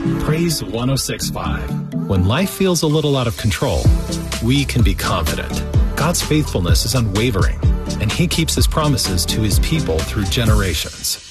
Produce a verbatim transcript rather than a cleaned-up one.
Praise one oh six point five. When life feels a little out of control, we can be confident. God's faithfulness is unwavering, and He keeps His promises to His people through generations.